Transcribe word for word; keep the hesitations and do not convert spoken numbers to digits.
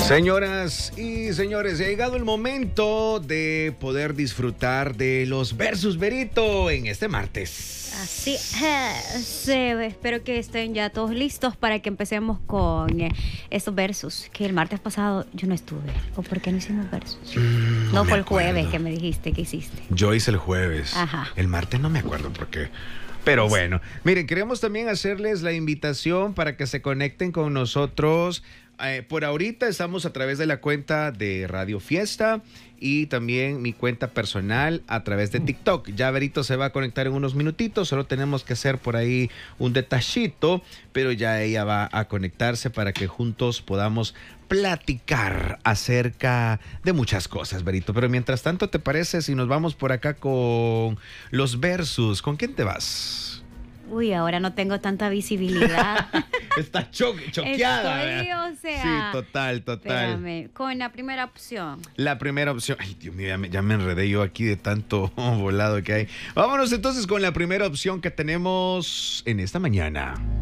Señoras y señores, ha llegado el momento de poder disfrutar de los versus Berito en este martes. Así es. Espero que estén ya todos listos para que empecemos con eh, estos versus. Que el martes pasado yo no estuve. ¿O por qué no hicimos versus? Mm, no me fue el acuerdo. jueves que me dijiste que hiciste. Yo hice el jueves. Ajá. El martes no me acuerdo por qué. Pero bueno, miren, queremos también hacerles la invitación para que se conecten con nosotros. Eh, por ahorita estamos a través de la cuenta de Radio Fiesta y también mi cuenta personal a través de TikTok. Ya Berito se va a conectar en unos minutitos, solo tenemos que hacer por ahí un detallito, pero ya ella va a conectarse para que juntos podamos platicar acerca de muchas cosas, Berito. Pero mientras tanto, ¿te parece si nos vamos por acá con los versus? ¿Con quién te vas? Uy, ahora no tengo tanta visibilidad. Está cho choqueada. Estoy, o sea, sí, total, total. Espérame, con la primera opción. La primera opción. Ay, Dios mío, ya me, ya me enredé yo aquí de tanto volado que hay. Vámonos entonces con la primera opción que tenemos en esta mañana.